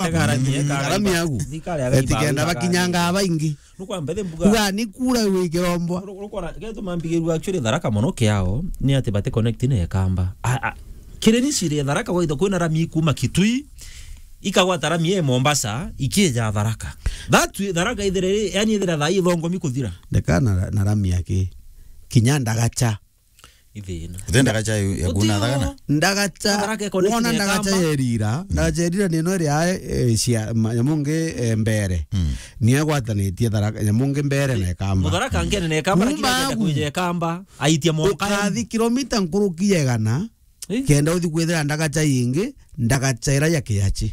Arami yagu. Etikenda bakinyanga abaingi. Nuko mbere mbuga. Uga ni kura wi kirombo. Nuko geto mambigiru actually Tharaka mono kiao ni ati bate connect ne kamba. Kire ni sire Tharaka goito kwina rami kuma Kitui. Ikagwa tarami Mombasa ikija Tharaka. That Tharaka ithere yani ithere thai thongo mikuthira. Ndekana na rami yake. Kinyanda gacha. Ithina. Ithenda gacha ya kuna thagana. Ndagacha. Wona ndagacha yerira. Ndagacha yerira ni no ria cia nyamunge mbere. Ni agwatanitie Tharaka nyamunge mbere na kamba. Tharaka ngene ne kamba kile kuije kamba aitia mo. Ukathi kilomita nkuruki yegana. Kenda uthi kwithira ndagacha yingi ndagacha ira ya kiachi.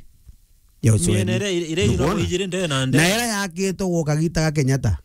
Na era yake to gukagita ga Kenyatta.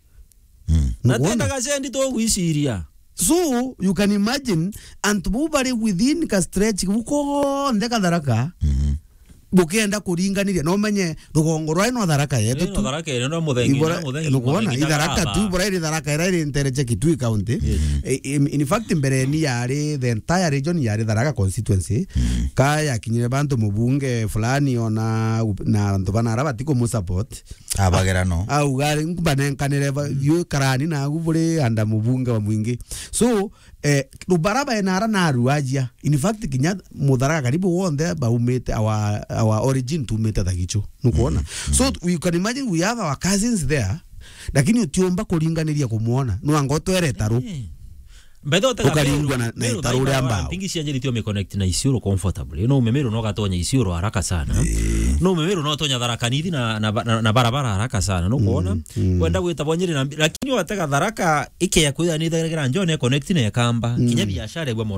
Na tenda gacendi to gwiciria. So you can imagine and mubari within ka stretch uko ndeka Tharaka. Bukenda kuringaniria no menye rugongo rwa no Tharaka yetu tu. Tharaka ino muthengi nukuona Tharaka tu bora iri Tharaka ira iri ntereche Kitui county. In fact mbere ni yari the entire region yari Tharaka constituency. Kaya kinyire bantu mubunge fulani ona na ntubana arabati ko support. Abagera no. Au gari nkubanenkanire yu karani na gubure anda mubunge wa mwingi. So rubaraba enara na ruajia. In fact kinya Mutharaka karibu wonde baumete our origin to meta dagicho nukuona. So you can imagine we have our cousins there lakini utiomba kuringaniria kumuona no angoto eretaru Mbedo ukaringwa na itarure ambao pingi sianje litio me connect na Isiolo comfortably no umemero no gatonya Isiolo haraka sana no umemero no tonya Tharaka nithi na barabara haraka sana no kuona kwenda gwita bonyeri lakini wataka Tharaka ike ya kuya ni thagera njone connect na kamba kinya biashara gwe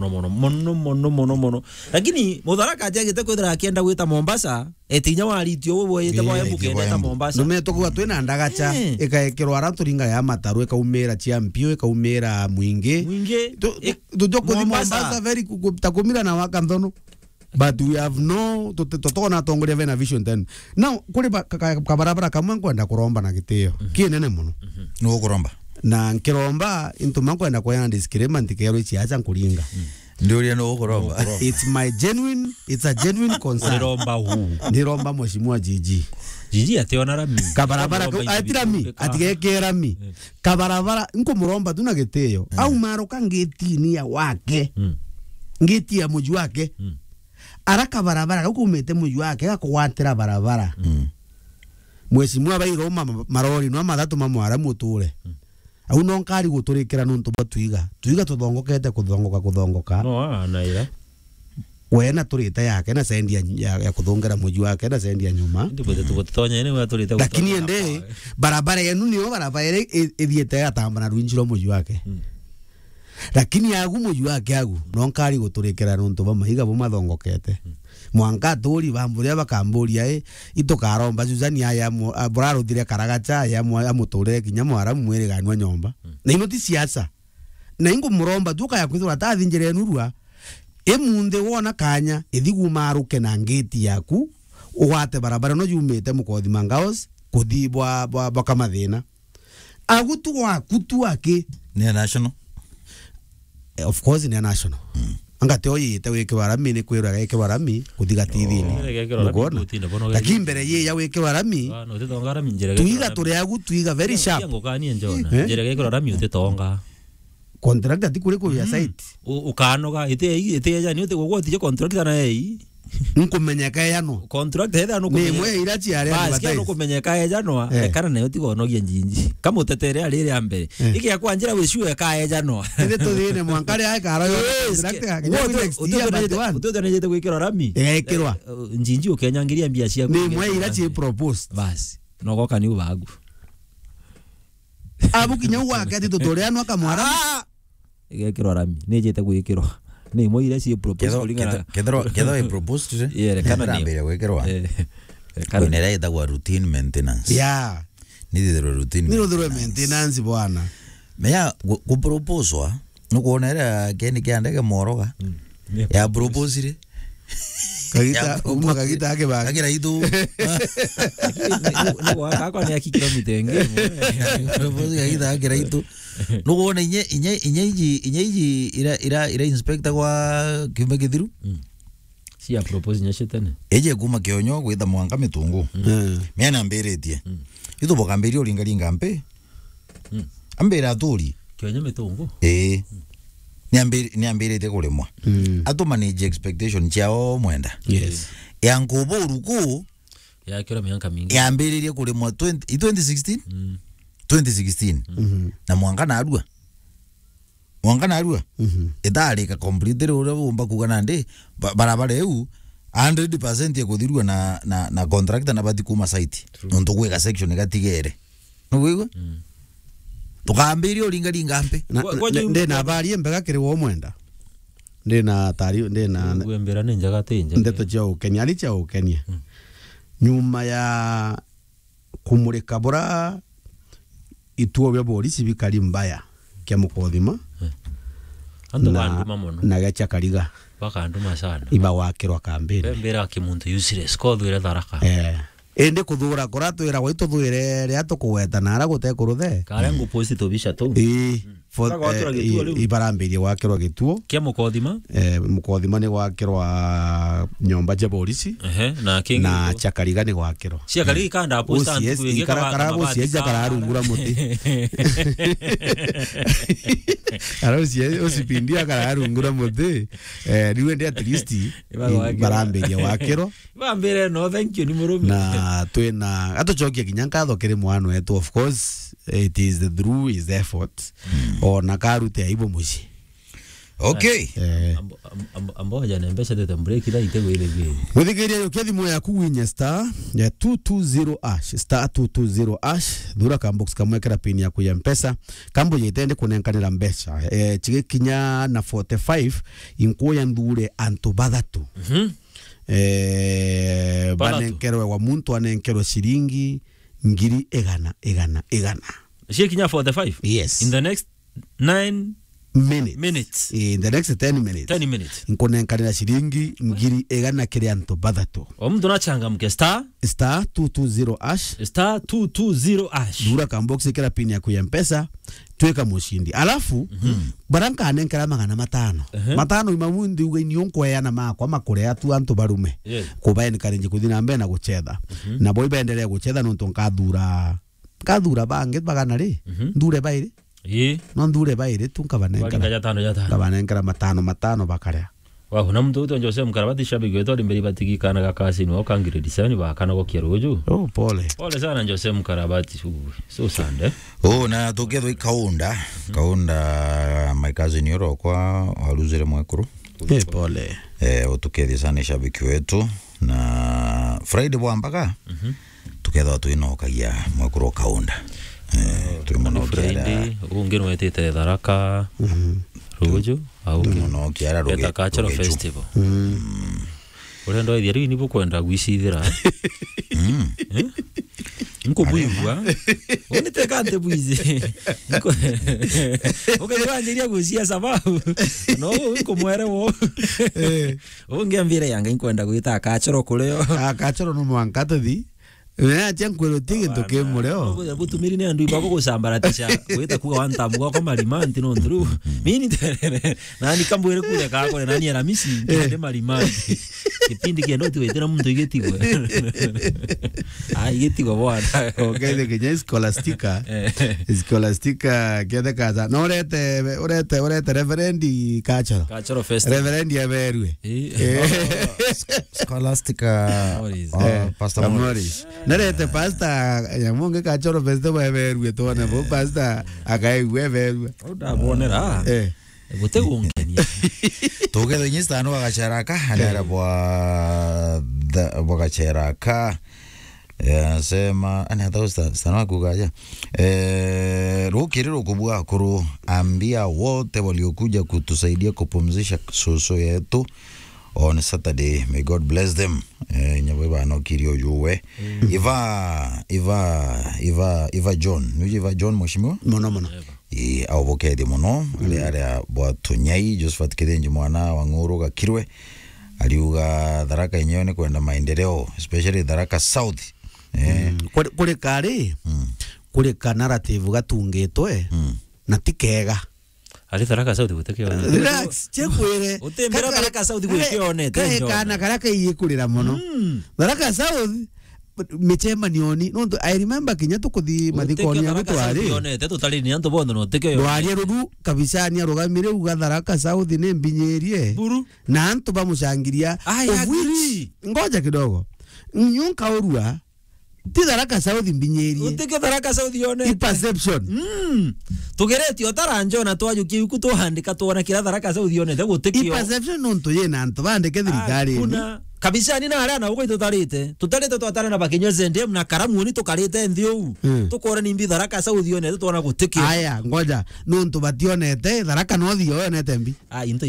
mono lakini Mutharaka ajagite kwithira akienda gwita Mombasa etinya walitio wewe yete boye mukenda Mombasa no meto kwa twina ndagacha ikaekirwa araturinga ya mataru ikaumira chiampio ikaumira mwingi Tuko Mombasa very takumira na wakandono but we have no totona tongoria vena vision then now kuri kabarabara kamwe kwenda kuromba na gitio kienene muno no kuromba na nkiromba into mankwenda kwenda discriminant kero ichi acha nkuringa ndio no kuromba it's a genuine concern ndiromba mheshimiwa Jiji ationa rami kabarabara atirami atigeke rami kabarabara nko muromba tuna giteo au maruka ngeti ni ya wake ngeti ya muji wake ara kabarabara ukumete muji wake gakwatira barabara mheshimiwa bairoma marori no mathatu mamwara muture au no nkari guturikira nuntu batuiga tuthongokete kuthongoka no naira wena turita yake na sendi ya kuthongera muji wake na sendi ya nyuma ndipo tutonya ene wa turita lakini ende barabara yenu niyo barabara ethiete atamba na rwinjiro muji wake lakini yagu muji wake agu no nkari guturikira nuntu bamahiga bumathongokete mwanka turi bamburia bakamburia itokaromba Suzani aya braro dire karagacha ya muture kinya mwara mwere ganwa nyomba na inoti siasa na ingo muromba duka ya kwithura tathinjire nurua emunde wona kanya ithigumaruke na ngeti yaku ugate barabara no yumete mukothi mangaos kuthibwa bakamathina agutu wa kutu ake ni national of course ni national angate oyite weke barami ni kwira weke barami kuthiga TV-ini ngona lakini mbere ye ya weke barami no titonga rami njere tuiga turi agu tuiga very sharp ngokani njona njere weke rami utitonga contract ati kuri ya site ukanoga ite ya ni uti gugotije contract na ei nkumenyeka yano contract hetha no ni mwe irachi yare batai no kumenyeka yano kana ne uti gonogia njinji kama utetere ari ya mbere iki ya kwanjira wicue ka yano ite tuthine mwankari ai karo contract ya next year uti nete gwikira rami ekirwa njinji ukenyangiria mbia cia ni mwe irachi propose basi no goka ni ubagu abu kinya wake ati tutore anu akamwara igekirwa rami ni jete gwikirwa ni mo ira si propose kulingana kedro propose yere kana ni gwikirwa kana ni raida kwa routine maintenance ni dhiro routine maintenance bwana meya ku propose wa no kuonera keni kiandeke moroga ya propose ire kagita ake ba kagira itu no akako ni akikiro mitenge propose kagita akira itu no kuona inye ira inspector kwa Kiumbe Kithiru si ya propose nyashitene eje kuma kionyo gwitha mwanga mitungu mena mberetie itu bokamberio lingalinga mpe ambera aturi kionyo mitungu ni ambirete kulimwa atu manage expectation chao mwenda Yes. yangobo uruku ya kira miaka mingi yambiririe kulimwa 2016 2016 na mwanga narua idari ka complete ure umba kugana ndi barabara eu 100% ekuthirwa na contractor na bati kuma site nonto gweka section gatigere nugwigwa tukambiria uringaringa mpe ndina bari mbega kiri wo mwenda ndina tari ndina gwembera ninjaga tinja ndeto cha ukenya ali cha ukenya nyuma ya kumurika bora ituo bya polisi bikari mbaya kya mukothima ando bandu mamono na gacha kariga baka nduma sana iba wakirwa kambeni mbera kimuntu useless ko thwire tharaka ende kuthura kuratwira gwaitu thwire ria tukuweta nara gute kuruthe kare nguposti tobisha to ibarambirie wakirwa gituo kia mukothima mukothima ni gwakirwa nyomba ja polisi na kingi na chakariga ni gwakirwa cia kari kanda posta tuinge karabu sieja kararungura muti arabu sie osipindia kararungura muti niwe ndi at least barambirie wakirwa bambere no thank you ni murumi na twina atuchokia kinyankatho kiri mwana wetu of course it is the through his effort ona karute aibo muci okay amboja na mbesha tete break ila itego ile game muthikiria yo kethimo ya kuwinya star ya 220 ash star 220 ash thura ka box kamwekera pin ya kuya mpesa kambo yitende kunenkanira mbeca chigikinya na 45 inkuya ndure antu bathatu banenkerwe wa muntu anenkerwe shilingi ngiri egana shikinya 45 yes in the next 9 minutes in the next 10 minutes nkunenkanira shilingi ngiri egana kiri antu bathatu omuntu nachangamke star 220 ash star 220 ash dura ka box kera pin ya kuya mpesa tweka mushindi alafu baranka anenkera magana matano imamundi ugaini onkoya na makwa makure atu antu barume kubaini karenje kuthina mbe na guchetha na boy bendelea guchetha nonto kadura bange bagana ri ndure baire no ndure baire tukabanenkera matano bakarea waho na mtu uto Jose Mkarabati shabiki wetu alimbeli batiki kana kakasi ni wakangire design bakana go kieroju pole sana Jose Mkarabati so sande na toketho ikaunda my cousin yoro kwa waluzire mwekuru pole utukethia sana shabiki wetu na Friday bwambaka tuketho tuinokagia mwekuru kaunda Friday ungeno etete tharaka ruju au no kiara ruge eta cultural festival urendo ithia ri ni bukwenda gwicithira nko buigwa onete kante buize ukaanjiria gucia sababu no nko mwere wo ungeambire yanga inkwenda gwita cultural kuleo cultural no mwankato thi acha nkwero tigi ntoke mureo butumiri ni andu ibako gusambaratisha gwita kuga wantamu kwa marimanti no ndru mini nani kambwere kule kako nani era misi ndi marimanti kipindi kiendo tuwetera muntu igetigwe igetigwa bwana okay de kenya scholastica kede kaza no urete reverendi cultural festival reverendi aberwe scholastica pastor Morris narete pasta ya munge cultural festival aberwe tona bo pasta akaiwe aberwe udabonera bote ungenia together nyista no agacharaka anara bwa gacharaka sema ana thausta sana kugaja rukiriro kubwa kuru ambia wote waliokuja kutusaidia kupumzisha soso yetu on Saturday. May God bless them. Nyabeba no kirio yuwe. Iva John. Nuji Iva John moshimo? Mono. Au bokedi mono. Ale bwa tunyai Josephat Kidenji mwana wa Nguru Gakirwe. Aliuga Tharaka yenyewe ni kwenda maendeleo, especially Tharaka South. Kule kare. Kule ka narrative gatungitwe na tikega. Ali Tharaka South gutekio. Relax, chekwere. Utembera Tharaka South gwikionete. Kana karaka yikurira muno. Tharaka South michema nioni no I remember kinya tukuthi mathikoni ya gutwari yonete tutari ni antu bondo no teke ndwari rudu kabisa ni arugamire uga Tharaka South ni mbinyerie buru na antu bamushangiria ngoja kidogo nyunka urua ti Tharaka South mbinyerie uteke Tharaka South yonete perception tugereti otaranjo na twajuki uku tuhandika tuona kira Tharaka South yonete gutekio perception no ntuye na antu bandike thirikari kuna kabisa ni na arana uko tutarite twatara na bakinyo zende na karamu ni tukarite nthio tukora ni mbi Tharaka South yonete tuona gutekio aya ngoja no ntu bationete Tharaka no thio yonete mbi into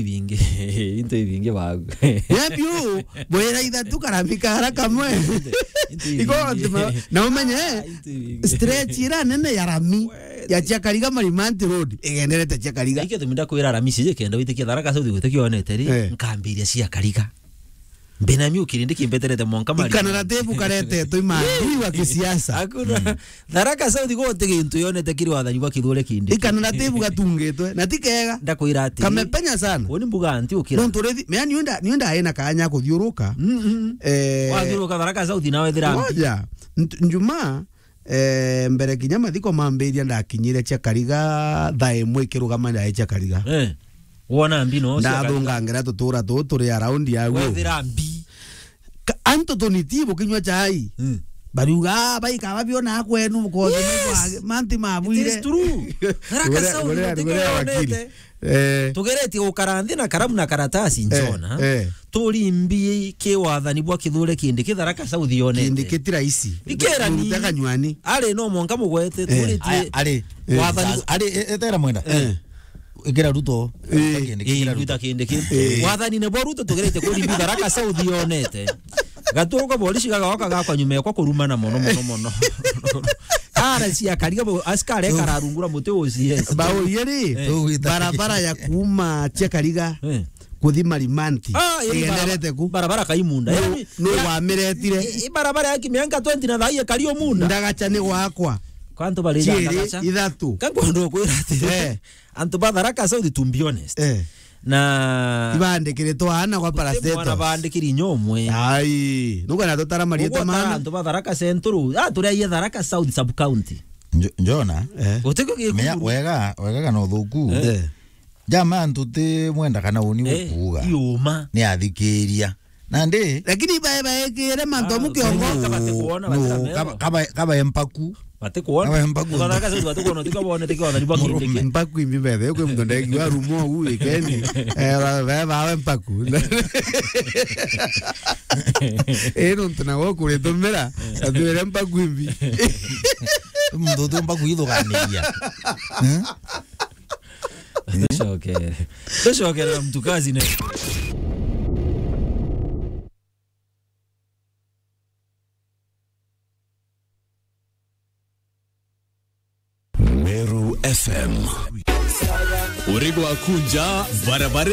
ibinge bagu yebyu boyera ithatu karambika haraka mwe iko na umenye stretch ira nene ya rami ya Chakariga Marimanti Road igenderete Chakariga ike tuminda kwira rami cije kenda witikia Tharaka South gutekio yonete ri nkambiria cia Kariga Benami ukirindi kimbeterete monka mari ikanara tebu karete toimandi wa kisiasa akuna Tharaka South gote gintu yonete kiri wathani wa kithule kindi ikanara tebu gatungitwe na tikega ndakwira ati kamepenya sana oni mbuga anti ukira no turethi me niunda aina kanya kuthiuruka wathiuruka Tharaka South nawe thirambi ngoja njuma mbere kinya mathiko mambiria ndakinyire Chakariga thaimwe kirugama na Chakariga wona mbino ndathungangira tutura turi around yagu wethirambi anto tonitibo kinywa chai bariuga baika babiona kwenu mukoze manti mabwire it is true Tharaka South tikionete tugereti ukaranthi na karamu na karatasi njona turi mbi ke wathani bwa kithure kindi ki Tharaka South yonete kindi kitira ici ikera ni utaka nywani ari no monka mugwete turi ari wathani ari etera mwenda ikira ruto ruta kindi wathani ne boruto tugerete kuri mbi Tharaka South yonete gaturuka polisi gagaoka gakwa nyume kwa kurumana mono ara cia Kariga askare kararungura muti ucie bao yeri barabara ya kuma Chakariga kuthi Marimanti igenderete ku barabara kaimunda no wamiretire barabara ya kimianga 20 na thaie kario munda ndagacha ni gwakwa kwanto baliza ndagacha ithatu kangondo kwira ati antu ba Tharaka South to be honest na ibandikire twana kwa paracetamol mwana bandikiri nyomwe ai nuko na totara marieta mana ndo ba Tharaka Central turi ya Tharaka South sub county njona utiko mea wega kana thuku jama ntuti mwenda kana uni kuuga yuma ni athikiria na ndi lakini bae kire manto mukiongo kaba empaku bate kuona Tharaka South bate kuona tikabone tikabone bwa kindi empaku imbi bethe kwe mndondegi wa rumo u ikeni bae empaku ero ntana wo kure tomera atwere empaku imbi mndoto empaku idhoganiria Shokera mtu kazi ne Meru FM Urigwa kunja barabara